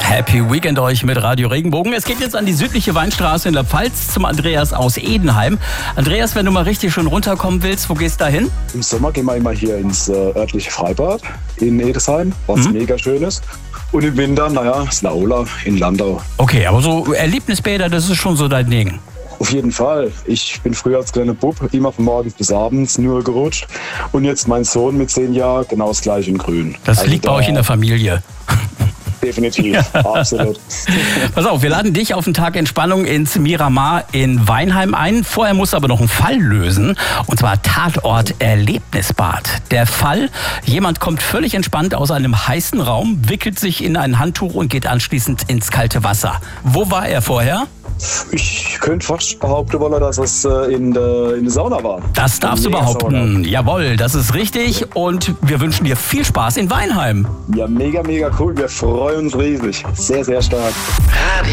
Happy Weekend euch mit Radio Regenbogen. Es geht jetzt an die südliche Weinstraße in der Pfalz zum Andreas aus Edenheim. Andreas, wenn du mal richtig schön runterkommen willst, wo gehst du da hin? Im Sommer gehen wir immer hier ins örtliche Freibad in Edesheim, was mega schön ist. Und im Winter, das Laola in Landau. Okay, aber so Erlebnisbäder, das ist schon so dein Ding. Auf jeden Fall. Ich bin früher als kleiner Bub immer von morgens bis abends nur gerutscht. Und jetzt mein Sohn mit 10 Jahren genau das gleiche in Grün. Das liegt bei euch in der Familie. Definitiv, absolut. Pass auf, wir laden dich auf einen Tag Entspannung ins Miramar in Weinheim ein. Vorher musst du aber noch einen Fall lösen, und zwar Tatort Erlebnisbad. Der Fall: Jemand kommt völlig entspannt aus einem heißen Raum, wickelt sich in ein Handtuch und geht anschließend ins kalte Wasser. Wo war er vorher? Ich könnte fast behaupten, dass es in der Sauna war. Das darfst du behaupten. Jawohl, das ist richtig, und wir wünschen dir viel Spaß in Weinheim. Ja, mega, mega cool. Wir freuen uns riesig. Sehr, sehr stark.